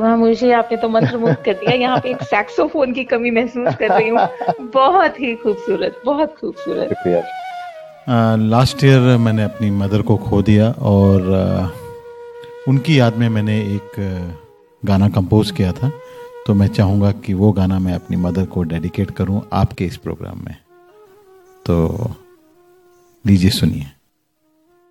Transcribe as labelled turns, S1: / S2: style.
S1: वाह मुझे आपने तो मंत्रमुग्ध कर दिया। यहाँ पे एक सैक्सोफोन की कमी महसूस कर रही हूँ। बहुत ही खूबसूरत, बहुत खूबसूरत।
S2: लास्ट ईयर मैंने अपनी मदर को खो दिया और उनकी याद में मैंने एक गाना कंपोज किया था, तो मैं चाहूँगा कि वो गाना मैं अपनी मदर को डेडिकेट करूँ आपके इस प्रोग्राम में। तो लीजिए सुनिए।